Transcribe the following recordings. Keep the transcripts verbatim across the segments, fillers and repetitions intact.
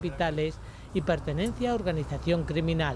hospitales y pertenencia a organización criminal.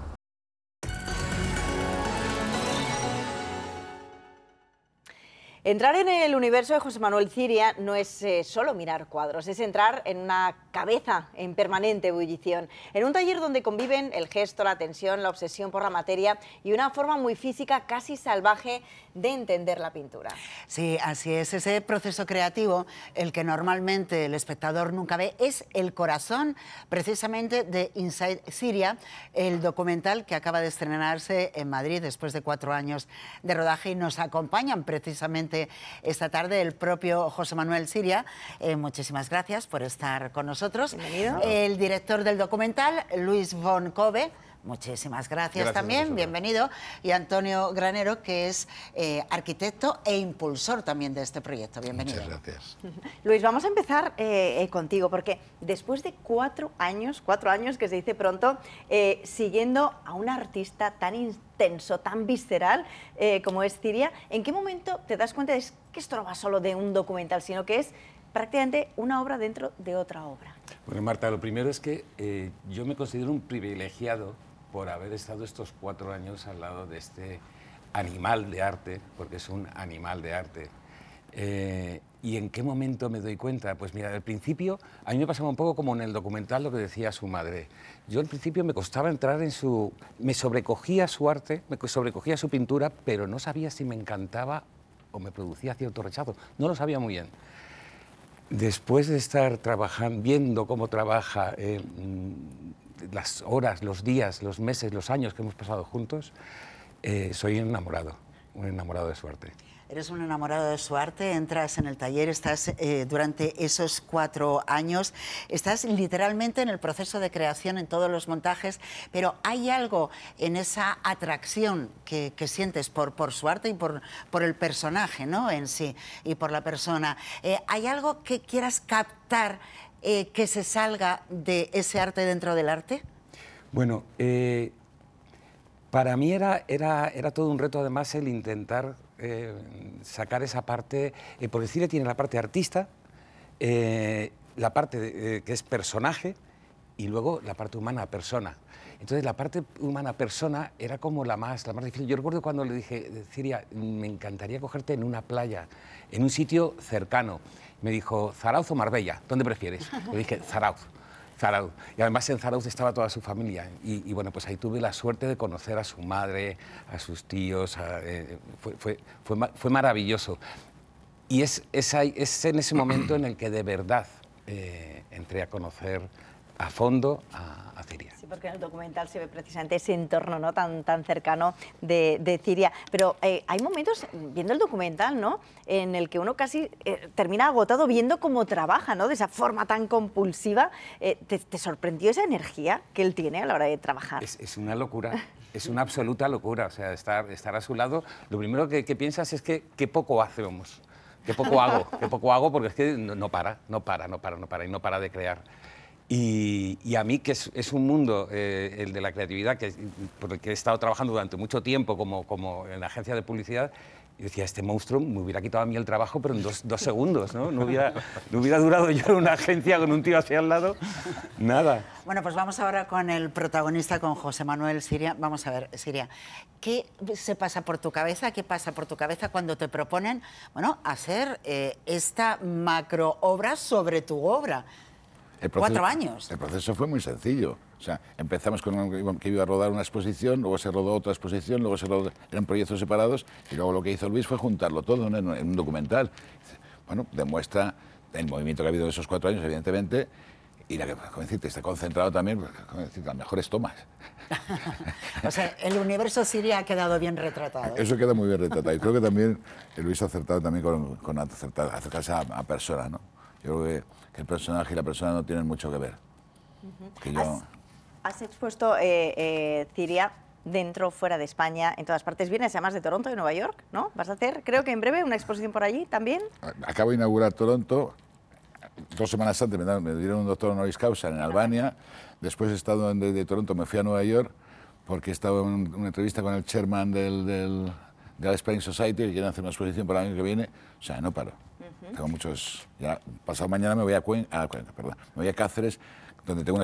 Entrar en el universo de José Manuel Ciria no es eh, solo mirar cuadros, es entrar en una cabeza en permanente ebullición, en un taller donde conviven el gesto, la tensión, la obsesión por la materia y una forma muy física, casi salvaje, de entender la pintura. Sí, así es. Ese proceso creativo, el que normalmente el espectador nunca ve, es el corazón precisamente de Inside Ciria, el documental que acaba de estrenarse en Madrid después de cuatro años de rodaje, y nos acompañan precisamente esta tarde el propio José Manuel Ciria. Eh, muchísimas gracias por estar con nosotros. Bienvenido. El director del documental, Luis von Cove. Muchísimas gracias, gracias también, bienvenido. Y Antonio Granero, que es eh, arquitecto e impulsor también de este proyecto. Bienvenido. Muchas gracias. Luis, vamos a empezar eh, eh, contigo, porque después de cuatro años, cuatro años que se dice pronto, eh, siguiendo a un artista tan intenso, tan visceral eh, como es Ciria, ¿en qué momento te das cuenta de que esto no va solo de un documental, sino que es prácticamente una obra dentro de otra obra? Bueno, Marta, lo primero es que eh, yo me considero un privilegiado por haber estado estos cuatro años al lado de este animal de arte, porque es un animal de arte. Eh, ¿Y en qué momento me doy cuenta? Pues mira, al principio a mí me pasaba un poco como en el documental lo que decía su madre. Yo al principio me costaba entrar en su... Me sobrecogía su arte, me sobrecogía su pintura, pero no sabía si me encantaba o me producía cierto rechazo. No lo sabía muy bien. Después de estar trabajando, viendo cómo trabaja, eh, las horas, los días, los meses, los años que hemos pasado juntos, eh, soy un enamorado, un enamorado de su arte. Eres un enamorado de su arte, entras en el taller, estás eh, durante esos cuatro años, estás literalmente en el proceso de creación, en todos los montajes, pero hay algo en esa atracción que, que sientes por, por su arte y por, por el personaje, ¿no?, en sí, y por la persona. Eh, ¿Hay algo que quieras captar eh, que se salga de ese arte dentro del arte? Bueno, eh, para mí era, era, era todo un reto, además, el intentar eh, sacar esa parte, eh, porque Ciria tiene la parte artista, eh, la parte de, eh, que es personaje, y luego la parte humana, persona. Entonces la parte humana, persona, era como la más, la más difícil. Yo recuerdo cuando le dije, Ciria, me encantaría cogerte en una playa, en un sitio cercano. Me dijo, ¿Zarauz o Marbella? ¿Dónde prefieres? Le dije, Zarauz. Zarauz. Y además en Zarauz estaba toda su familia. Y, y bueno, pues ahí tuve la suerte de conocer a su madre, a sus tíos. A, eh, fue, fue, fue, fue maravilloso. Y es, es, ahí, es en ese momento en el que de verdad eh, entré a conocer a fondo a, a Ciria. Sí, porque en el documental se ve precisamente ese entorno, ¿no?, tan, tan cercano de, de Ciria. Pero eh, hay momentos, viendo el documental, ¿no?, en el que uno casi eh, termina agotado viendo cómo trabaja, ¿no?, de esa forma tan compulsiva. Eh, ¿te, ¿Te sorprendió esa energía que él tiene a la hora de trabajar? Es, es una locura, es una absoluta locura. O sea, estar, estar a su lado, lo primero que, que piensas es que qué poco hacemos, qué poco hago, qué poco hago, porque es que no, no para, no para, no para, no para, y no para de crear. Y, y a mí, que es, es un mundo, eh, el de la creatividad, que, por el que he estado trabajando durante mucho tiempo como, como en la agencia de publicidad, y decía, este monstruo me hubiera quitado a mí el trabajo, pero en dos, dos segundos, ¿no? No hubiera, no hubiera durado yo en una agencia con un tío hacia al lado, nada. Bueno, pues vamos ahora con el protagonista, con José Manuel Ciria. Vamos a ver, Ciria, ¿qué se pasa por tu cabeza? ¿Qué pasa por tu cabeza cuando te proponen, bueno, hacer eh, esta macro obra sobre tu obra? El proceso, Cuatro años. El proceso fue muy sencillo. O sea, empezamos con que iba a rodar una exposición, luego se rodó otra exposición, luego se rodó, eran proyectos separados, y luego lo que hizo Luis fue juntarlo todo en, en un documental. Bueno, demuestra el movimiento que ha habido en esos cuatro años, evidentemente, y la que, como decirte, está concentrado también, como decir, las mejores tomas. O sea, el universo Ciria ha quedado bien retratado. Eso queda muy bien retratado. Y creo que también Luis ha acertado también con, con acertar, acercarse a, a personas, ¿no? Yo creo que, que el personaje y la persona no tienen mucho que ver. Uh-huh. Que yo... ¿Has, has expuesto eh, eh, Ciria dentro, fuera de España, en todas partes. Vienes además de Toronto y Nueva York, ¿no? Vas a hacer, creo que en breve, una exposición por allí también. Acabo de inaugurar Toronto. Dos semanas antes me, me dieron un doctor honoris causa en Albania. Después he estado en, de, de Toronto, me fui a Nueva York porque he estado en una entrevista con el chairman del, del, de la Spelling Society y quieren hacer una exposición para el año que viene. O sea, no paro. Uh-huh. Tengo muchos... Ya, pasado mañana me voy a, Cuen, a, Cuenca, perdón, me voy a Cáceres donde tengo una